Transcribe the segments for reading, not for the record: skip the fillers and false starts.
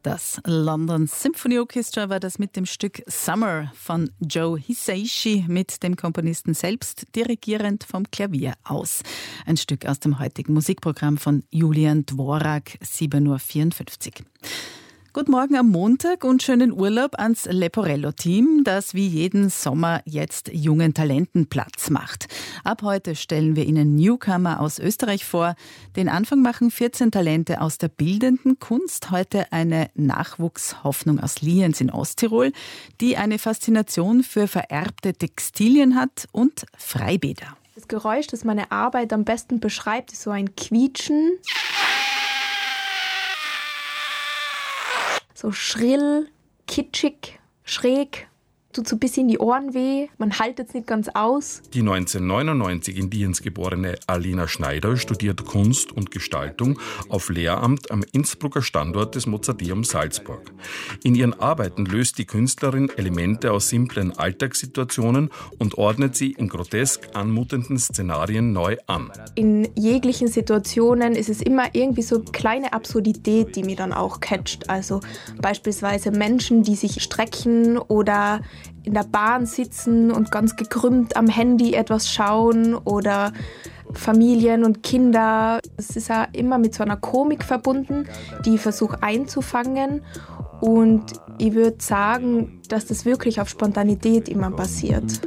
Das London Symphony Orchestra war das mit dem Stück Summer von Joe Hisaishi mit dem Komponisten selbst dirigierend vom Klavier aus. Ein Stück aus dem heutigen Musikprogramm von Julian Dvorak, 7.54 Uhr. Guten Morgen am Montag und schönen Urlaub ans Leporello-Team, das wie jeden Sommer jetzt jungen Talenten Platz macht. Ab heute stellen wir Ihnen Newcomer aus Österreich vor. Den Anfang machen 14 Talente aus der bildenden Kunst. Heute eine Nachwuchshoffnung aus Lienz in Osttirol, die eine Faszination für vererbte Textilien hat und Freibäder. Das Geräusch, das meine Arbeit am besten beschreibt, ist so ein Quietschen. So schrill, kitschig, schräg, tut so ein bisschen in die Ohren weh, man haltet es nicht ganz aus. Die 1999 in Lienz geborene Alina Schneider studiert Kunst und Gestaltung auf Lehramt am Innsbrucker Standort des Mozarteum Salzburg. In ihren Arbeiten löst die Künstlerin Elemente aus simplen Alltagssituationen und ordnet sie in grotesk anmutenden Szenarien neu an. In jeglichen Situationen ist es immer irgendwie so eine kleine Absurdität, die mir dann auch catcht. Also beispielsweise Menschen, die sich strecken oder in der Bahn sitzen und ganz gekrümmt am Handy etwas schauen oder Familien und Kinder. Es ist ja immer mit so einer Komik verbunden, die ich versuche einzufangen. Und ich würde sagen, dass das wirklich auf Spontanität immer passiert.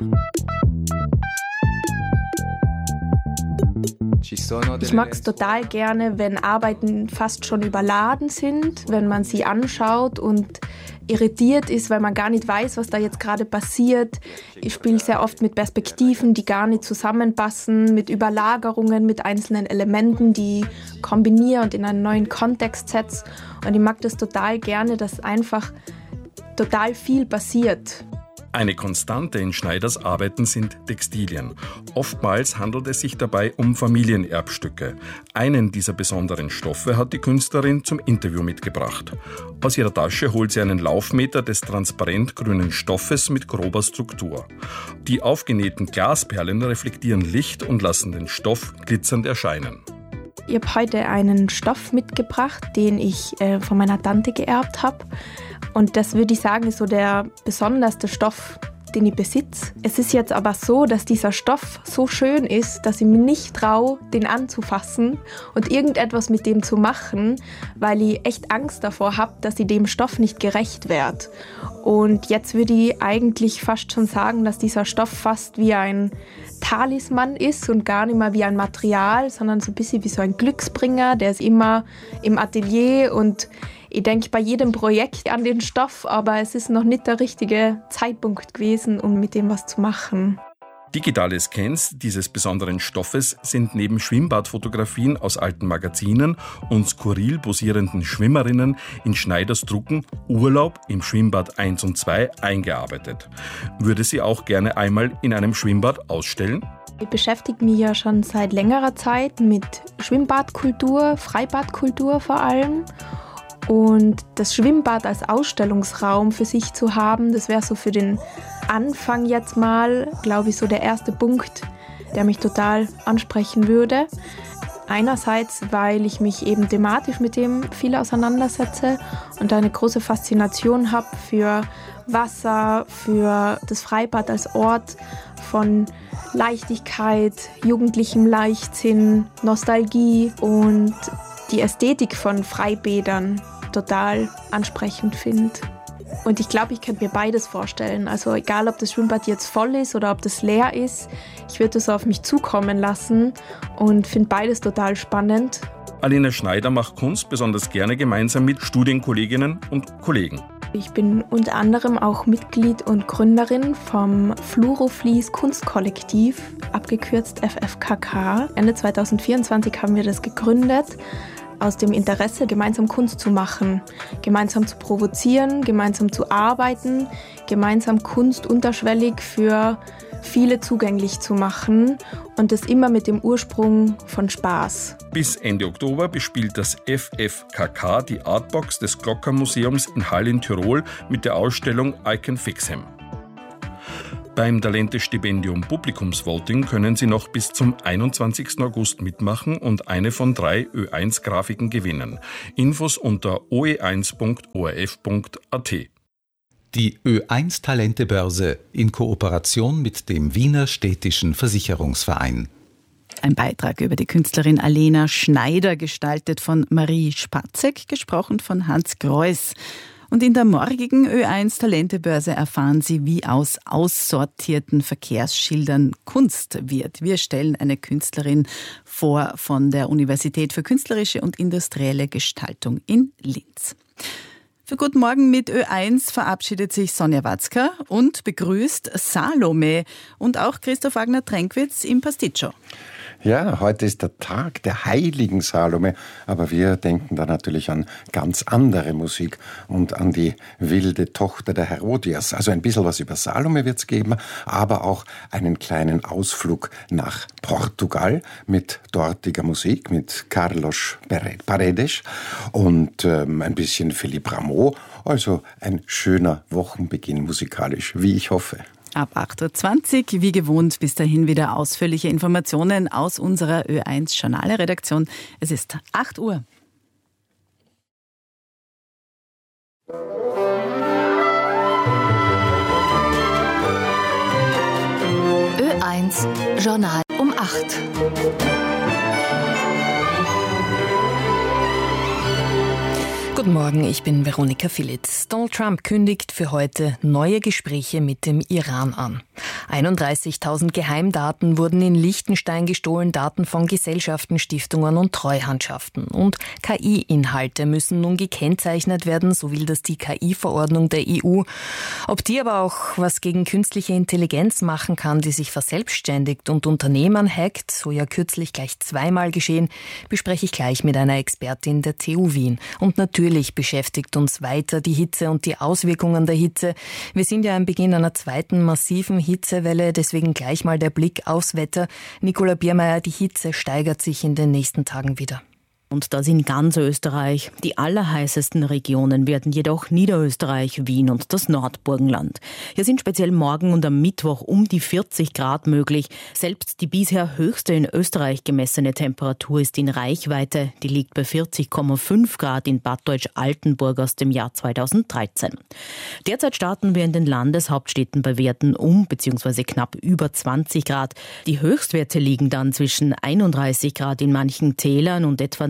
Ich mag es total gerne, wenn Arbeiten fast schon überladen sind, wenn man sie anschaut und irritiert ist, weil man gar nicht weiß, was da jetzt gerade passiert. Ich spiele sehr oft mit Perspektiven, die gar nicht zusammenpassen, mit Überlagerungen, mit einzelnen Elementen, die ich kombiniere und in einen neuen Kontext setze. Und ich mag das total gerne, dass einfach total viel passiert. Eine Konstante in Schneiders Arbeiten sind Textilien. Oftmals handelt es sich dabei um Familienerbstücke. Einen dieser besonderen Stoffe hat die Künstlerin zum Interview mitgebracht. Aus ihrer Tasche holt sie einen Laufmeter des transparent grünen Stoffes mit grober Struktur. Die aufgenähten Glasperlen reflektieren Licht und lassen den Stoff glitzernd erscheinen. Ich habe heute einen Stoff mitgebracht, den ich von meiner Tante geerbt habe. Und das würde ich sagen, ist so der besonderste Stoff, den ich besitze. Es ist jetzt aber so, dass dieser Stoff so schön ist, dass ich mir nicht traue, den anzufassen und irgendetwas mit dem zu machen, weil ich echt Angst davor habe, dass ich dem Stoff nicht gerecht werde. Und jetzt würde ich eigentlich fast schon sagen, dass dieser Stoff fast wie ein Talisman ist und gar nicht mehr wie ein Material, sondern so ein bisschen wie so ein Glücksbringer. Der ist immer im Atelier und ich denke bei jedem Projekt an den Stoff, aber es ist noch nicht der richtige Zeitpunkt gewesen, um mit dem was zu machen. Digitale Scans dieses besonderen Stoffes sind neben Schwimmbadfotografien aus alten Magazinen und skurril posierenden Schwimmerinnen in Schneiders Drucken Urlaub im Schwimmbad 1 und 2 eingearbeitet. Würde sie auch gerne einmal in einem Schwimmbad ausstellen? Ich beschäftige mich ja schon seit längerer Zeit mit Schwimmbadkultur, Freibadkultur vor allem. Und das Schwimmbad als Ausstellungsraum für sich zu haben, das wäre so für den Anfang jetzt mal, glaube ich, so der erste Punkt, der mich total ansprechen würde. Einerseits, weil ich mich eben thematisch mit dem viel auseinandersetze und eine große Faszination habe für Wasser, für das Freibad als Ort von Leichtigkeit, jugendlichem Leichtsinn, Nostalgie und die Ästhetik von Freibädern total ansprechend finde. Und ich glaube, ich könnte mir beides vorstellen. Also egal, ob das Schwimmbad jetzt voll ist oder ob das leer ist, ich würde das auf mich zukommen lassen und finde beides total spannend. Alina Schneider macht Kunst besonders gerne gemeinsam mit Studienkolleginnen und Kollegen. Ich bin unter anderem auch Mitglied und Gründerin vom Fluoroflies Kunstkollektiv, abgekürzt FFKK. Ende 2024 haben wir das gegründet, aus dem Interesse, gemeinsam Kunst zu machen, gemeinsam zu provozieren, gemeinsam zu arbeiten, gemeinsam Kunst unterschwellig für viele zugänglich zu machen und das immer mit dem Ursprung von Spaß. Bis Ende Oktober bespielt das FFKK die Artbox des Glocker Museums in Hall in Tirol mit der Ausstellung I Can Fix Him. Beim Talente-Stipendium Publikumsvoting können Sie noch bis zum 21. August mitmachen und eine von 3 Ö1-Grafiken gewinnen. Infos unter oe1.orf.at. Die Ö1 Talentebörse in Kooperation mit dem Wiener Städtischen Versicherungsverein. Ein Beitrag über die Künstlerin Alena Schneider, gestaltet von Marie Spatzek, gesprochen von Hans Greuß. Und in der morgigen Ö1 Talentebörse erfahren Sie, wie aus aussortierten Verkehrsschildern Kunst wird. Wir stellen eine Künstlerin vor von der Universität für künstlerische und industrielle Gestaltung in Linz. Für Guten Morgen mit Ö1 verabschiedet sich Sonja Watzka und begrüßt Salome und auch Christoph Wagner-Tränkwitz im Pasticcio. Ja, heute ist der Tag der heiligen Salome, aber wir denken da natürlich an ganz andere Musik und an die wilde Tochter der Herodias. Also ein bisschen was über Salome wird's geben, aber auch einen kleinen Ausflug nach Portugal mit dortiger Musik, mit Carlos Paredes und ein bisschen Philippe Rameau. Also ein schöner Wochenbeginn musikalisch, wie ich hoffe. Ab 8.20 Uhr, wie gewohnt, bis dahin wieder ausführliche Informationen aus unserer Ö1 Journale-Redaktion. Es ist 8 Uhr. Ö1 Journal um 8. Guten Morgen, ich bin Veronika Philitz. Donald Trump kündigt für heute neue Gespräche mit dem Iran an. 31.000 Geheimdaten wurden in Liechtenstein gestohlen, Daten von Gesellschaften, Stiftungen und Treuhandschaften. Und KI-Inhalte müssen nun gekennzeichnet werden, so will das die KI-Verordnung der EU. Ob die aber auch was gegen künstliche Intelligenz machen kann, die sich verselbstständigt und Unternehmen hackt, so ja kürzlich gleich zweimal geschehen, bespreche ich gleich mit einer Expertin der TU Wien. Und natürlich beschäftigt uns weiter die Hitze und die Auswirkungen der Hitze. Wir sind ja am Beginn einer zweiten massiven Hitzewelle, deswegen gleich mal der Blick aufs Wetter. Nicola Biermeier, die Hitze steigert sich in den nächsten Tagen wieder. Und das in ganz Österreich. Die allerheißesten Regionen werden jedoch Niederösterreich, Wien und das Nordburgenland. Hier sind speziell morgen und am Mittwoch um die 40 Grad möglich. Selbst die bisher höchste in Österreich gemessene Temperatur ist in Reichweite. Die liegt bei 40,5 Grad in Bad Deutsch-Altenburg aus dem Jahr 2013. Derzeit starten wir in den Landeshauptstädten bei Werten bzw. knapp über 20 Grad. Die Höchstwerte liegen dann zwischen 31 Grad in manchen Tälern und etwa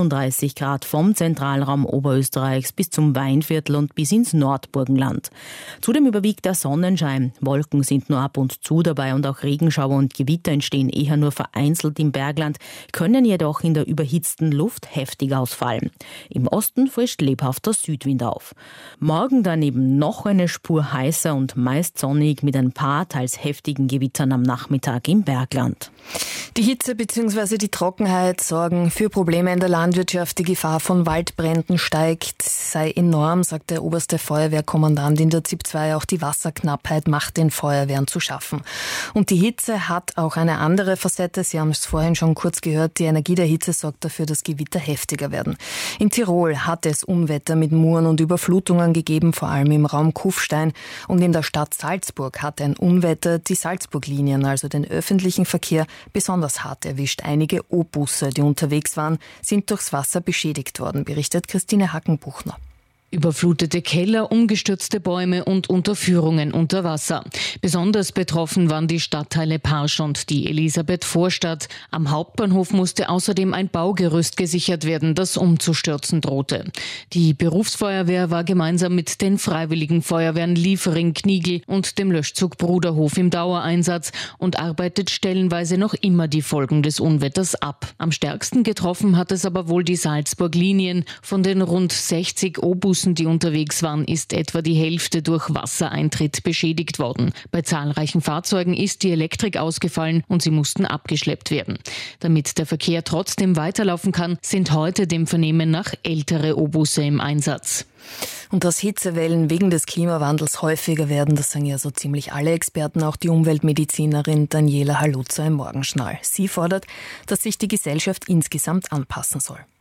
39 Grad vom Zentralraum Oberösterreichs bis zum Weinviertel und bis ins Nordburgenland. Zudem überwiegt der Sonnenschein. Wolken sind nur ab und zu dabei und auch Regenschauer und Gewitter entstehen eher nur vereinzelt im Bergland, können jedoch in der überhitzten Luft heftig ausfallen. Im Osten frischt lebhafter Südwind auf. Morgen daneben noch eine Spur heißer und meist sonnig mit ein paar teils heftigen Gewittern am Nachmittag im Bergland. Die Hitze bzw. die Trockenheit sorgen für Probleme in der Landwirtschaft. Die Gefahr von Waldbränden steigt, sei enorm, sagt der oberste Feuerwehrkommandant in der ZIP 2. Auch die Wasserknappheit macht den Feuerwehren zu schaffen. Und die Hitze hat auch eine andere Facette. Sie haben es vorhin schon kurz gehört. Die Energie der Hitze sorgt dafür, dass Gewitter heftiger werden. In Tirol hat es Unwetter mit Muren und Überflutungen gegeben, vor allem im Raum Kufstein. Und in der Stadt Salzburg hat ein Unwetter die Salzburg-Linien, also den öffentlichen Verkehr, besonders hart erwischt. Einige O-Busse, die unterwegs waren, sind durchs Wasser beschädigt worden, berichtet Christine Hackenbuchner. Überflutete Keller, umgestürzte Bäume und Unterführungen unter Wasser. Besonders betroffen waren die Stadtteile Parsch und die Elisabeth-Vorstadt. Am Hauptbahnhof musste außerdem ein Baugerüst gesichert werden, das umzustürzen drohte. Die Berufsfeuerwehr war gemeinsam mit den Freiwilligen Feuerwehren Liefering, Knigl und dem Löschzug Bruderhof im Dauereinsatz und arbeitet stellenweise noch immer die Folgen des Unwetters ab. Am stärksten getroffen hat es aber wohl die Salzburg-Linien. Von den rund 60 O-Bussen, die unterwegs waren, ist etwa die Hälfte durch Wassereintritt beschädigt worden. Bei zahlreichen Fahrzeugen ist die Elektrik ausgefallen und sie mussten abgeschleppt werden. Damit der Verkehr trotzdem weiterlaufen kann, sind heute dem Vernehmen nach ältere O-Busse im Einsatz. Und dass Hitzewellen wegen des Klimawandels häufiger werden, das sagen ja so ziemlich alle Experten, auch die Umweltmedizinerin Daniela Haluzza im Morgenschnall. Sie fordert, dass sich die Gesellschaft insgesamt anpassen soll.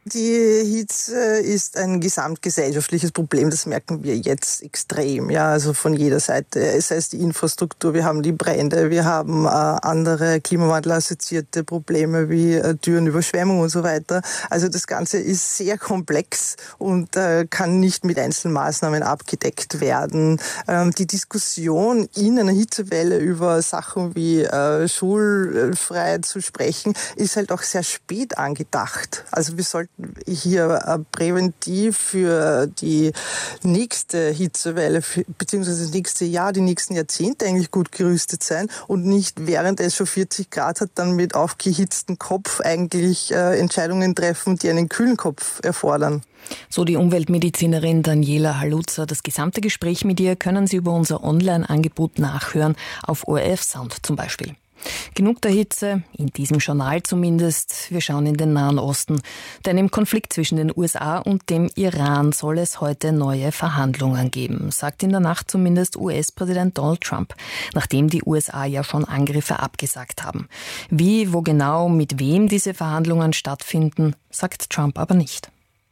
Die Hitze ist ein gesamtgesellschaftliches Problem, das merken wir jetzt extrem, ja, also von jeder Seite. Sei es die Infrastruktur, wir haben die Brände, wir haben andere klimawandelassoziierte Probleme wie Dürren, Überschwemmung und so weiter. Also das Ganze ist sehr komplex und kann nicht mit einzelnen Maßnahmen abgedeckt werden. Die Diskussion in einer Hitzewelle über Sachen wie schulfrei zu sprechen, ist halt auch sehr spät angedacht. Also wir sollten hier präventiv für die nächste Hitzewelle, beziehungsweise das nächste Jahr, die nächsten Jahrzehnte eigentlich gut gerüstet sein und nicht, während es schon 40 Grad hat, dann mit aufgehitztem Kopf eigentlich Entscheidungen treffen, die einen kühlen Kopf erfordern. So die Umweltmedizinerin Daniela Haluza. Das gesamte Gespräch mit ihr können Sie über unser Online-Angebot nachhören, auf ORF Sound zum Beispiel. Genug der Hitze, in diesem Journal zumindest. Wir schauen in den Nahen Osten. Denn im Konflikt zwischen den USA und dem Iran soll es heute neue Verhandlungen geben, sagt in der Nacht zumindest US-Präsident Donald Trump, nachdem die USA ja schon Angriffe abgesagt haben. Wie, wo genau, mit wem diese Verhandlungen stattfinden, sagt Trump aber nicht.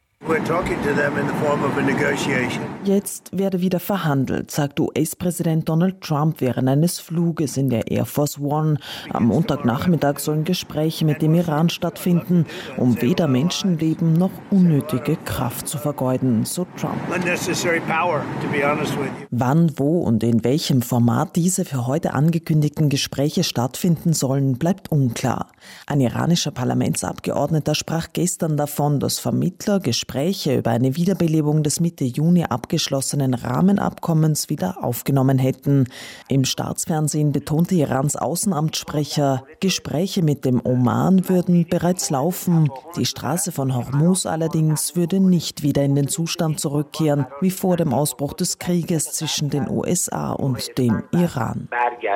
Jetzt werde wieder verhandelt, sagt US-Präsident Donald Trump während eines Fluges in der Air Force One. Am Montagnachmittag sollen Gespräche mit dem Iran stattfinden, um weder Menschenleben noch unnötige Kraft zu vergeuden, so Trump. Wann, wo und in welchem Format diese für heute angekündigten Gespräche stattfinden sollen, bleibt unklar. Ein iranischer Parlamentsabgeordneter sprach gestern davon, dass Vermittler Gespräche über eine Wiederbelebung des Mitte Juni abgeschlossenen Rahmenabkommens wieder aufgenommen hätten. Im Staatsfernsehen betonte Irans Außenamtssprecher, Gespräche mit dem Oman würden bereits laufen. Die Straße von Hormuz allerdings würde nicht wieder in den Zustand zurückkehren, wie vor dem Ausbruch des Krieges zwischen den USA und dem Iran.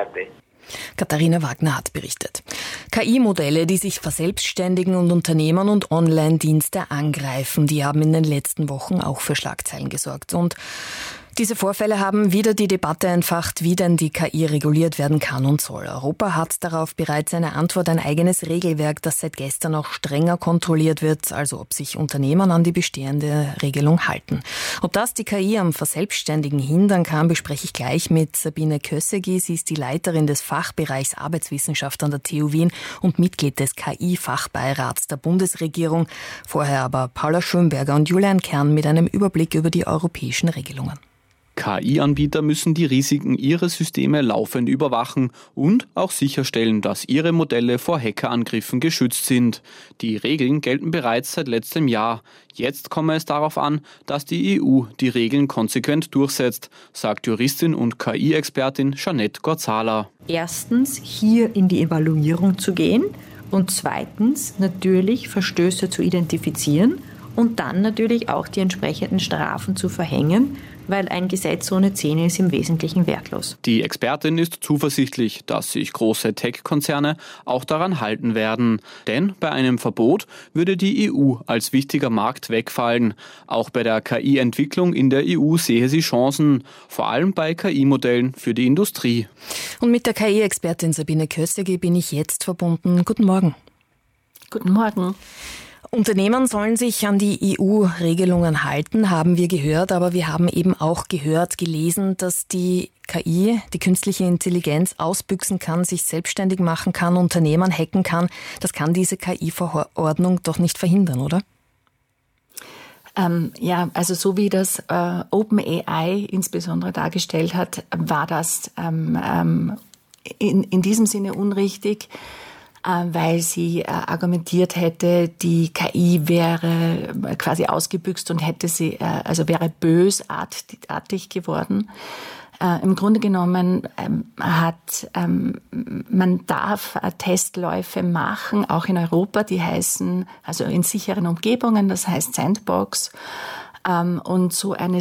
Katharina Wagner hat berichtet. KI-Modelle, die sich verselbstständigen und Unternehmen und Online-Dienste angreifen, die haben in den letzten Wochen auch für Schlagzeilen gesorgt. Und diese Vorfälle haben wieder die Debatte entfacht, wie denn die KI reguliert werden kann und soll. Europa hat darauf bereits eine Antwort, ein eigenes Regelwerk, das seit gestern auch strenger kontrolliert wird, also ob sich Unternehmen an die bestehende Regelung halten. Ob das die KI am Verselbstständigen hindern kann, bespreche ich gleich mit Sabine Kössegi. Sie ist die Leiterin des Fachbereichs Arbeitswissenschaft an der TU Wien und Mitglied des KI-Fachbeirats der Bundesregierung. Vorher aber Paula Schönberger und Julian Kern mit einem Überblick über die europäischen Regelungen. KI-Anbieter müssen die Risiken ihrer Systeme laufend überwachen und auch sicherstellen, dass ihre Modelle vor Hackerangriffen geschützt sind. Die Regeln gelten bereits seit letztem Jahr. Jetzt komme es darauf an, dass die EU die Regeln konsequent durchsetzt, sagt Juristin und KI-Expertin Jeanette Gorzala. Erstens, hier in die Evaluierung zu gehen und zweitens natürlich Verstöße zu identifizieren und dann natürlich auch die entsprechenden Strafen zu verhängen, weil ein Gesetz ohne Zähne ist im Wesentlichen wertlos. Die Expertin ist zuversichtlich, dass sich große Tech-Konzerne auch daran halten werden. Denn bei einem Verbot würde die EU als wichtiger Markt wegfallen. Auch bei der KI-Entwicklung in der EU sehe sie Chancen, vor allem bei KI-Modellen für die Industrie. Und mit der KI-Expertin Sabine Kössegi bin ich jetzt verbunden. Guten Morgen. Guten Morgen. Unternehmen sollen sich an die EU-Regelungen halten, haben wir gehört, aber wir haben eben auch gelesen, dass die KI, die künstliche Intelligenz, ausbüchsen kann, sich selbstständig machen kann, Unternehmen hacken kann. Das kann diese KI-Verordnung doch nicht verhindern, oder? Ja, also so wie das OpenAI insbesondere dargestellt hat, war das in diesem Sinne unrichtig, weil sie argumentiert hätte, die KI wäre quasi ausgebüxt und wäre bösartig geworden. Im Grunde genommen man darf Testläufe machen, auch in Europa, die heißen, also in sicheren Umgebungen, das heißt Sandbox. Und so eine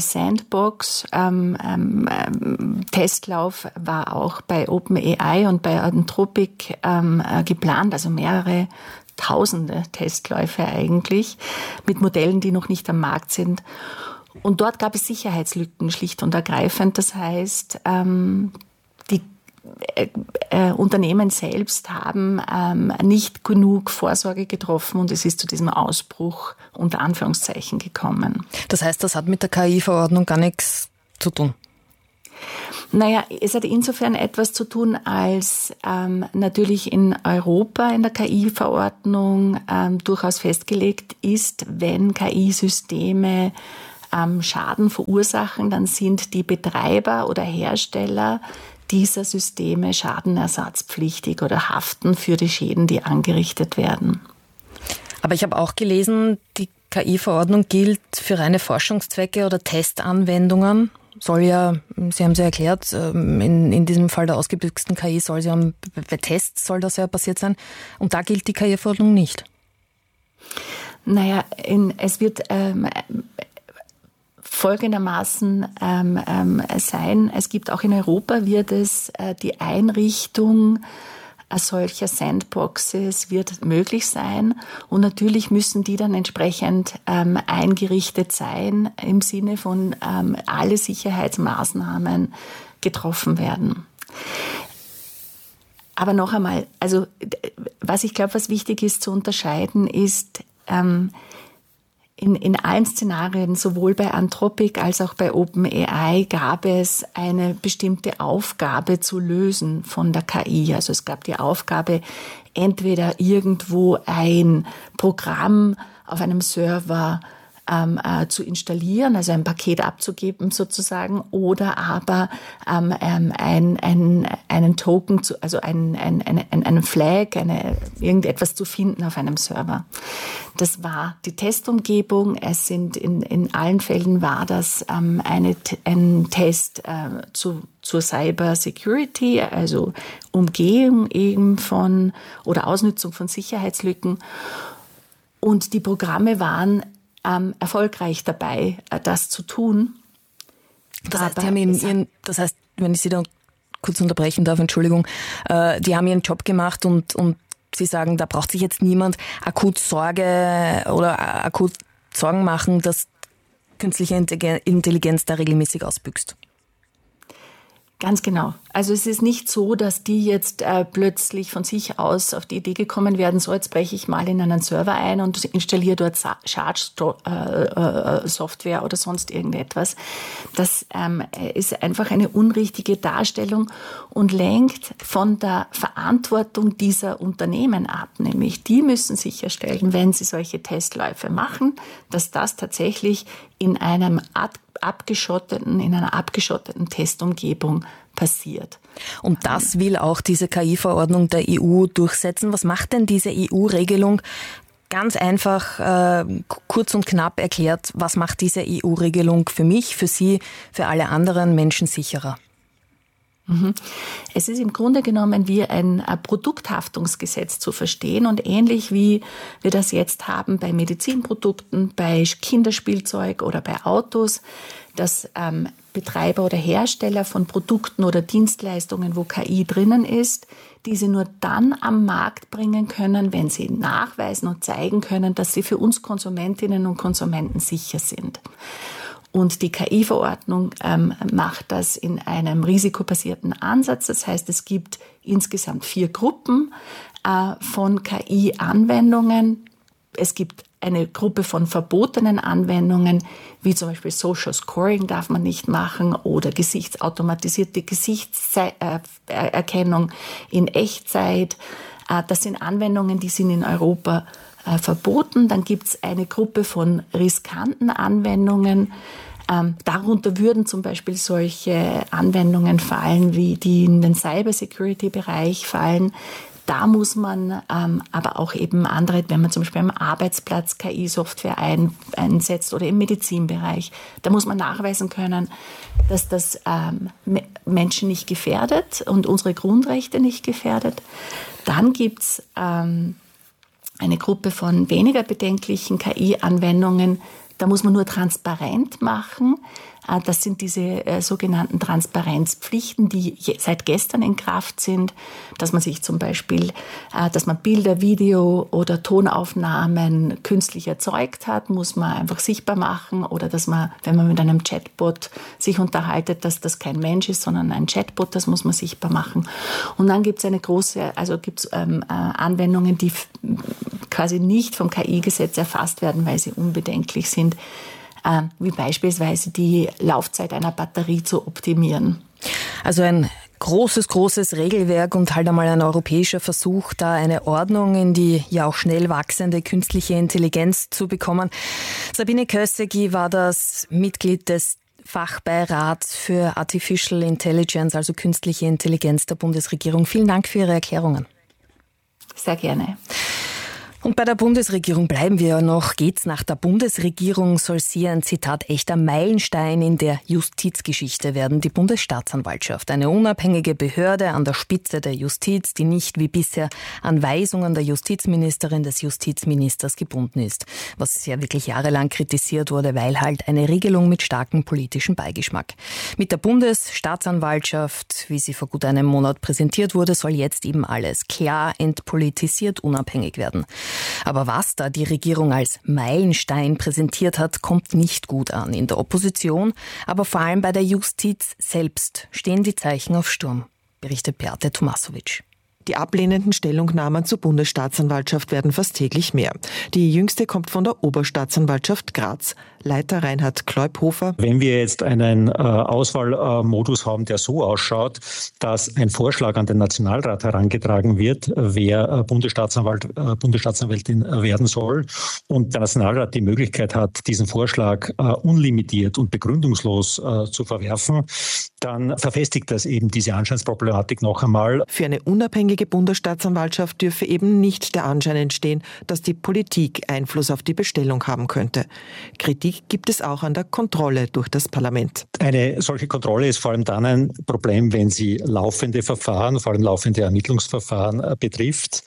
Sandbox-Testlauf war auch bei OpenAI und bei Anthropic geplant, also mehrere Tausende Testläufe eigentlich, mit Modellen, die noch nicht am Markt sind. Und dort gab es Sicherheitslücken schlicht und ergreifend. Das heißt, Unternehmen selbst haben nicht genug Vorsorge getroffen und es ist zu diesem Ausbruch unter Anführungszeichen gekommen. Das heißt, das hat mit der KI-Verordnung gar nichts zu tun? Naja, es hat insofern etwas zu tun, als natürlich in Europa in der KI-Verordnung durchaus festgelegt ist, wenn KI-Systeme Schaden verursachen, dann sind die Betreiber oder Hersteller dieser Systeme schadenersatzpflichtig oder haften für die Schäden, die angerichtet werden. Aber ich habe auch gelesen, die KI-Verordnung gilt für reine Forschungszwecke oder Testanwendungen. Soll ja, Sie haben es ja erklärt, in diesem Fall der ausgebüxten KI soll ja bei Tests soll das ja passiert sein. Und da gilt die KI-Verordnung nicht. Naja, es wird folgendermaßen sein. Es gibt auch in Europa wird es die Einrichtung solcher Sandboxes wird möglich sein und natürlich müssen die dann entsprechend eingerichtet sein im Sinne von alle Sicherheitsmaßnahmen getroffen werden. Aber noch einmal, also was ich glaube, was wichtig ist zu unterscheiden, ist in allen Szenarien, sowohl bei Anthropic als auch bei OpenAI, gab es eine bestimmte Aufgabe zu lösen von der KI. Also es gab die Aufgabe, entweder irgendwo ein Programm auf einem Server zu installieren, also ein Paket abzugeben sozusagen, oder aber einen Token, also einen Flag, irgendetwas zu finden auf einem Server. Das war die Testumgebung. Es sind in allen Fällen war das ein Test zur Cyber Security, also Umgehung eben von oder Ausnutzung von Sicherheitslücken. Und die Programme waren erfolgreich dabei, das zu tun. Das heißt, wenn ich Sie da kurz unterbrechen darf, Entschuldigung, die haben ihren Job gemacht und Sie sagen, da braucht sich jetzt niemand akut Sorge oder akut Sorgen machen, dass künstliche Intelligenz da regelmäßig ausbüchst. Ganz genau. Also es ist nicht so, dass die jetzt plötzlich von sich aus auf die Idee gekommen werden, so jetzt breche ich mal in einen Server ein und installiere dort Schadsoftware oder sonst irgendetwas. Das ist einfach eine unrichtige Darstellung und lenkt von der Verantwortung dieser Unternehmen ab. Nämlich die müssen sicherstellen, wenn sie solche Testläufe machen, dass das tatsächlich in einer abgeschotteten Testumgebung passiert. Und das will auch diese KI-Verordnung der EU durchsetzen. Was macht denn diese EU-Regelung? Ganz einfach, kurz und knapp erklärt, was macht diese EU-Regelung für mich, für Sie, für alle anderen Menschen sicherer? Es ist im Grunde genommen wie ein Produkthaftungsgesetz zu verstehen und ähnlich wie wir das jetzt haben bei Medizinprodukten, bei Kinderspielzeug oder bei Autos, dass Betreiber oder Hersteller von Produkten oder Dienstleistungen, wo KI drinnen ist, diese nur dann am Markt bringen können, wenn sie nachweisen und zeigen können, dass sie für uns Konsumentinnen und Konsumenten sicher sind. Und die KI-Verordnung macht das in einem risikobasierten Ansatz. Das heißt, es gibt insgesamt 4 Gruppen von KI-Anwendungen. Es gibt eine Gruppe von verbotenen Anwendungen, wie zum Beispiel Social Scoring darf man nicht machen oder automatisierte Gesichtserkennung in Echtzeit. Das sind Anwendungen, die sind in Europa verboten. Dann gibt es eine Gruppe von riskanten Anwendungen. Darunter würden zum Beispiel solche Anwendungen fallen, wie die in den Cyber-Security-Bereich fallen. Da muss man aber auch eben andere, wenn man zum Beispiel am Arbeitsplatz KI-Software einsetzt oder im Medizinbereich, da muss man nachweisen können, dass das Menschen nicht gefährdet und unsere Grundrechte nicht gefährdet. Dann gibt's eine Gruppe von weniger bedenklichen KI-Anwendungen, Da muss man nur transparent machen. Das sind diese sogenannten Transparenzpflichten, die seit gestern in Kraft sind, dass man sich zum Beispiel, dass man Bilder, Video oder Tonaufnahmen künstlich erzeugt hat, muss man einfach sichtbar machen, oder dass man, wenn man mit einem Chatbot sich unterhaltet, dass das kein Mensch ist, sondern ein Chatbot, das muss man sichtbar machen. Und dann gibt es Anwendungen, die quasi nicht vom KI-Gesetz erfasst werden, weil sie unbedenklich sind, wie beispielsweise die Laufzeit einer Batterie zu optimieren. Also ein großes Regelwerk und halt einmal ein europäischer Versuch, da eine Ordnung in die ja auch schnell wachsende künstliche Intelligenz zu bekommen. Sabine Kössegi war das Mitglied des Fachbeirats für Artificial Intelligence, also künstliche Intelligenz der Bundesregierung. Vielen Dank für Ihre Erklärungen. Sehr gerne. Und bei der Bundesregierung bleiben wir noch. Geht's nach der Bundesregierung, soll sie ein, Zitat, echter Meilenstein in der Justizgeschichte werden. Die Bundesstaatsanwaltschaft, eine unabhängige Behörde an der Spitze der Justiz, die nicht wie bisher an Weisungen der Justizministerin, des Justizministers gebunden ist. Was ja wirklich jahrelang kritisiert wurde, weil halt eine Regelung mit starkem politischen Beigeschmack. Mit der Bundesstaatsanwaltschaft, wie sie vor gut einem Monat präsentiert wurde, soll jetzt eben alles klar entpolitisiert, unabhängig werden. Aber was da die Regierung als Meilenstein präsentiert hat, kommt nicht gut an. In der Opposition, aber vor allem bei der Justiz selbst stehen die Zeichen auf Sturm, berichtet Beate Tomasovic. Die ablehnenden Stellungnahmen zur Bundesstaatsanwaltschaft werden fast täglich mehr. Die jüngste kommt von der Oberstaatsanwaltschaft Graz. Leiter Reinhard Kleubhofer. Wenn wir jetzt einen Auswahlmodus haben, der so ausschaut, dass ein Vorschlag an den Nationalrat herangetragen wird, wer Bundesstaatsanwältin werden soll, und der Nationalrat die Möglichkeit hat, diesen Vorschlag unlimitiert und begründungslos zu verwerfen, dann verfestigt das eben diese Anscheinsproblematik noch einmal. Für eine unabhängige Bundesstaatsanwaltschaft dürfe eben nicht der Anschein entstehen, dass die Politik Einfluss auf die Bestellung haben könnte. Kritik gibt es auch an der Kontrolle durch das Parlament. Eine solche Kontrolle ist vor allem dann ein Problem, wenn sie laufende Verfahren, vor allem laufende Ermittlungsverfahren betrifft.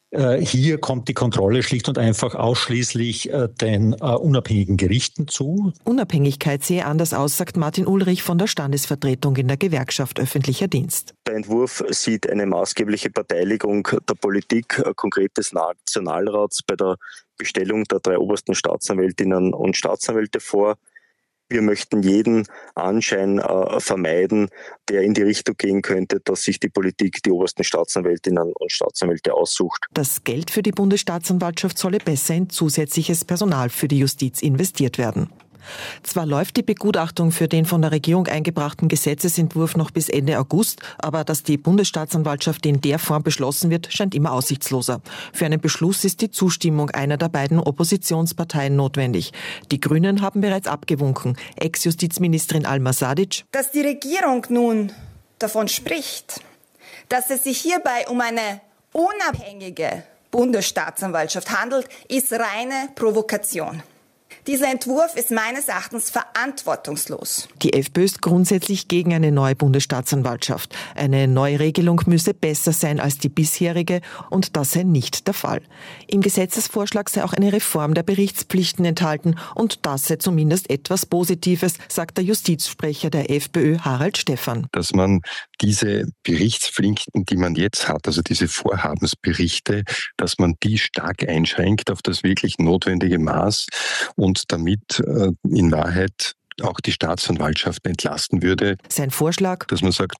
Hier kommt die Kontrolle schlicht und einfach ausschließlich den unabhängigen Gerichten zu. Unabhängigkeit sehe anders aus, sagt Martin Ulrich von der Standesvertretung in der Gewerkschaft Öffentlicher Dienst. Der Entwurf sieht eine maßgebliche Beteiligung der Politik, konkret des Nationalrats, bei der Bestellung der 3 obersten Staatsanwältinnen und Staatsanwälte vor. Wir möchten jeden Anschein vermeiden, der in die Richtung gehen könnte, dass sich die Politik die obersten Staatsanwältinnen und Staatsanwälte aussucht. Das Geld für die Bundesstaatsanwaltschaft solle besser in zusätzliches Personal für die Justiz investiert werden. Zwar läuft die Begutachtung für den von der Regierung eingebrachten Gesetzesentwurf noch bis Ende August, aber dass die Bundesstaatsanwaltschaft in der Form beschlossen wird, scheint immer aussichtsloser. Für einen Beschluss ist die Zustimmung einer der beiden Oppositionsparteien notwendig. Die Grünen haben bereits abgewunken. Ex-Justizministerin Alma Sadic. Dass die Regierung nun davon spricht, dass es sich hierbei um eine unabhängige Bundesstaatsanwaltschaft handelt, ist reine Provokation. Dieser Entwurf ist meines Erachtens verantwortungslos. Die FPÖ ist grundsätzlich gegen eine neue Bundesstaatsanwaltschaft. Eine neue Regelung müsse besser sein als die bisherige, und das sei nicht der Fall. Im Gesetzesvorschlag sei auch eine Reform der Berichtspflichten enthalten, und das sei zumindest etwas Positives, sagt der Justizsprecher der FPÖ Harald Stephan. Dass man diese Berichtspflichten, die man jetzt hat, also diese Vorhabensberichte, dass man die stark einschränkt auf das wirklich notwendige Maß und damit in Wahrheit auch die Staatsanwaltschaft entlasten würde. Sein Vorschlag? Dass man sagt,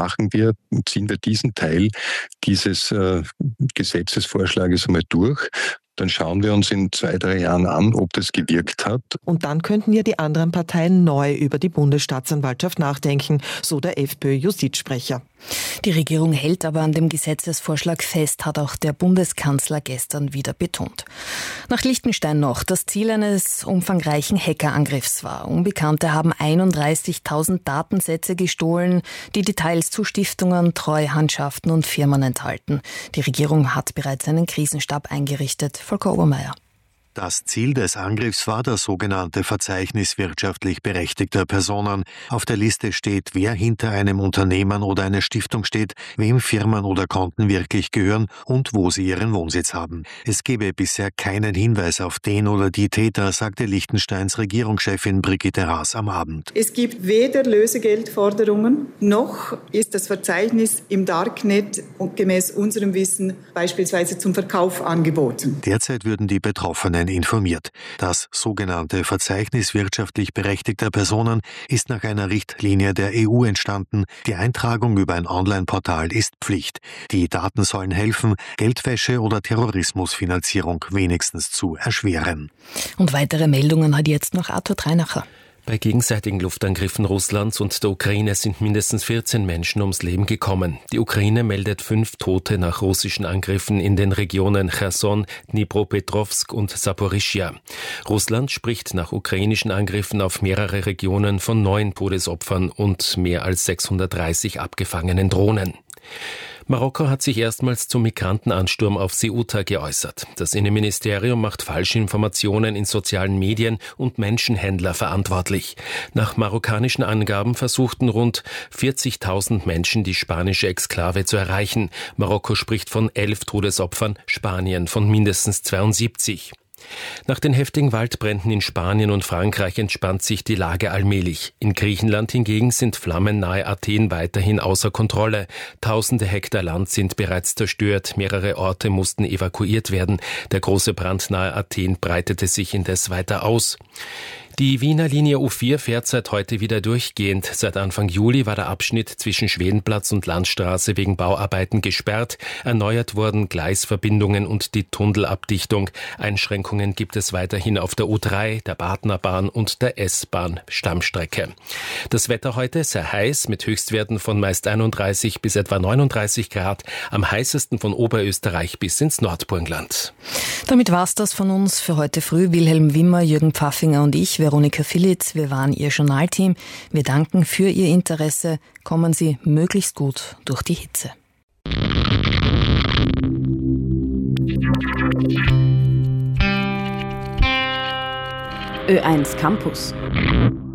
ziehen wir diesen Teil dieses Gesetzesvorschlages einmal durch. Dann schauen wir uns in 2-3 Jahren an, ob das gewirkt hat. Und dann könnten ja die anderen Parteien neu über die Bundesstaatsanwaltschaft nachdenken, so der FPÖ-Justizsprecher. Die Regierung hält aber an dem Gesetzesvorschlag fest, hat auch der Bundeskanzler gestern wieder betont. Nach Liechtenstein noch. Das Ziel eines umfangreichen Hackerangriffs war. Unbekannte haben 31.000 Datensätze gestohlen, die Details zu Stiftungen, Treuhandschaften und Firmen enthalten. Die Regierung hat bereits einen Krisenstab eingerichtet. Volker Obermeier. Das Ziel des Angriffs war das sogenannte Verzeichnis wirtschaftlich berechtigter Personen. Auf der Liste steht, wer hinter einem Unternehmen oder einer Stiftung steht, wem Firmen oder Konten wirklich gehören und wo sie ihren Wohnsitz haben. Es gebe bisher keinen Hinweis auf den oder die Täter, sagte Liechtensteins Regierungschefin Brigitte Haas am Abend. Es gibt weder Lösegeldforderungen, noch ist das Verzeichnis im Darknet und gemäß unserem Wissen beispielsweise zum Verkauf angeboten. Derzeit würden die Betroffenen informiert. Das sogenannte Verzeichnis wirtschaftlich berechtigter Personen ist nach einer Richtlinie der EU entstanden. Die Eintragung über ein Online-Portal ist Pflicht. Die Daten sollen helfen, Geldwäsche oder Terrorismusfinanzierung wenigstens zu erschweren. Und weitere Meldungen hat jetzt noch Arthur Treinacher. Bei gegenseitigen Luftangriffen Russlands und der Ukraine sind mindestens 14 Menschen ums Leben gekommen. Die Ukraine meldet 5 Tote nach russischen Angriffen in den Regionen Cherson, Dnipropetrovsk und Saporischschja. Russland spricht nach ukrainischen Angriffen auf mehrere Regionen von 9 Todesopfern und mehr als 630 abgefangenen Drohnen. Marokko hat sich erstmals zum Migrantenansturm auf Ceuta geäußert. Das Innenministerium macht Falschinformationen in sozialen Medien und Menschenhändler verantwortlich. Nach marokkanischen Angaben versuchten rund 40.000 Menschen, die spanische Exklave zu erreichen. Marokko spricht von 11 Todesopfern, Spanien von mindestens 72. Nach den heftigen Waldbränden in Spanien und Frankreich entspannt sich die Lage allmählich. In Griechenland hingegen sind Flammen nahe Athen weiterhin außer Kontrolle. Tausende Hektar Land sind bereits zerstört, mehrere Orte mussten evakuiert werden. Der große Brand nahe Athen breitete sich indes weiter aus. Die Wiener Linie U4 fährt seit heute wieder durchgehend. Seit Anfang Juli war der Abschnitt zwischen Schwedenplatz und Landstraße wegen Bauarbeiten gesperrt. Erneuert wurden Gleisverbindungen und die Tunnelabdichtung. Einschränkungen gibt es weiterhin auf der U3, der Badnerbahn und der S-Bahn-Stammstrecke. Das Wetter heute sehr heiß mit Höchstwerten von meist 31 bis etwa 39 Grad. Am heißesten von Oberösterreich bis ins Nordburgenland. Damit war's das von uns für heute früh. Wilhelm Wimmer, Jürgen Pfaffinger und ich, Veronika Filitz, wir waren Ihr Journalteam. Wir danken für Ihr Interesse. Kommen Sie möglichst gut durch die Hitze. Ö1 Campus.